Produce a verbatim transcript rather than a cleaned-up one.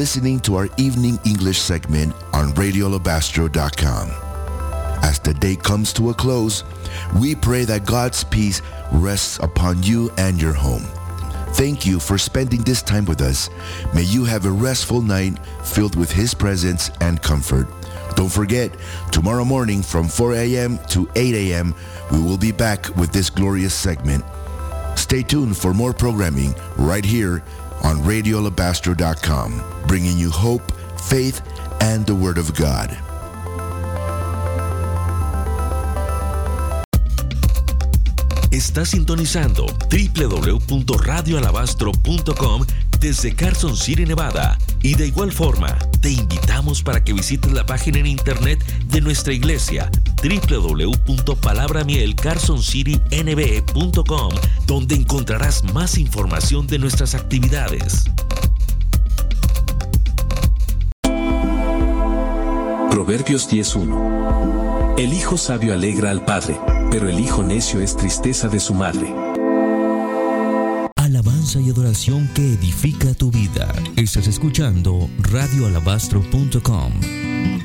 listening to our evening English segment on radio alabastro dot com. As the day comes to a close, we pray that God's peace rests upon you and your home. Thank you for spending this time with us. May you have a restful night filled with His presence and comfort. Don't forget, tomorrow morning from four a.m. to eight a.m., we will be back with this glorious segment. Stay tuned for more programming right here on radio alabastro dot com, bringing you hope, faith, and the Word of God. Está sintonizando doble u doble u doble u punto radio alabastro punto com desde Carson City, Nevada. Y de igual forma, te invitamos para que visites la página en internet de nuestra iglesia, doble u doble u doble u punto palabra miel carson city n b punto com, donde encontrarás más información de nuestras actividades. Proverbios diez uno. El hijo sabio alegra al padre, pero el hijo necio es tristeza de su madre. Alabanza y adoración que edifica tu vida. Estás escuchando radio alabastro punto com.